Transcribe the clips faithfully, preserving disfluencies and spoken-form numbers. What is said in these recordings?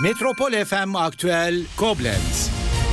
Metropol F M Aktüel Koblenz.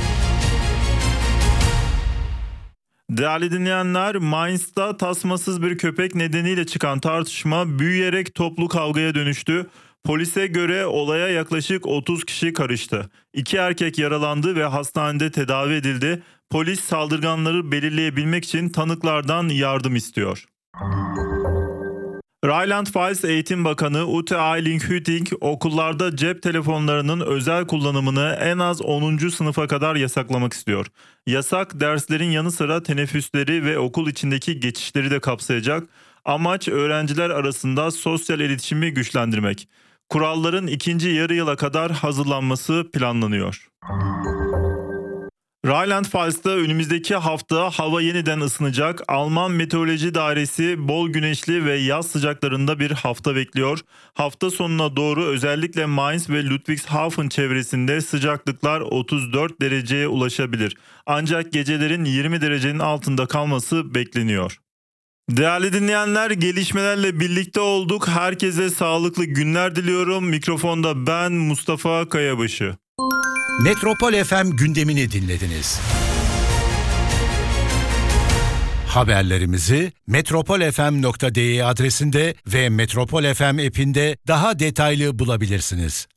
Değerli dinleyenler, Mainz'da tasmasız bir köpek nedeniyle çıkan tartışma büyüyerek toplu kavgaya dönüştü. Polise göre olaya yaklaşık otuz kişi karıştı. İki erkek yaralandı ve hastanede tedavi edildi. Polis saldırganları belirleyebilmek için tanıklardan yardım istiyor. Rheinland-Pfalz Eğitim Bakanı Ute Eiling-Hütting okullarda cep telefonlarının özel kullanımını en az onuncu sınıfa kadar yasaklamak istiyor. Yasak derslerin yanı sıra teneffüsleri ve okul içindeki geçişleri de kapsayacak. Amaç öğrenciler arasında sosyal iletişimi güçlendirmek. Kuralların ikinci yarı yıla kadar hazırlanması planlanıyor. Rheinland-Pfalz'da önümüzdeki hafta hava yeniden ısınacak. Alman Meteoroloji Dairesi bol güneşli ve yaz sıcaklarında bir hafta bekliyor. Hafta sonuna doğru özellikle Mainz ve Ludwigshafen çevresinde sıcaklıklar otuz dört dereceye ulaşabilir. Ancak gecelerin yirmi derecenin altında kalması bekleniyor. Değerli dinleyenler, gelişmelerle birlikte olduk. Herkese sağlıklı günler diliyorum. Mikrofonda ben Mustafa Kayabaşı. Metropol F M gündemini dinlediniz. Haberlerimizi metropol f m nokta d e adresinde ve Metropol F M app'inde daha detaylı bulabilirsiniz.